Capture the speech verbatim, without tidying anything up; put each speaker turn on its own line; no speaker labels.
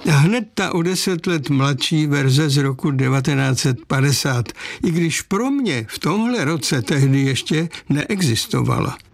A hned ta o deset let mladší verze z roku devatenáct set padesát, i když pro mě v tomhle roce tehdy ještě neexistovala.